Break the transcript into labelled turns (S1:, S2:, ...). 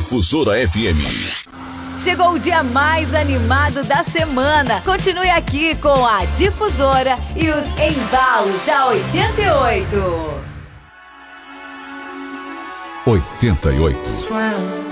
S1: Difusora FM.
S2: Chegou o dia mais animado da semana. Continue aqui com a Difusora e os embalos da 88.
S1: 88.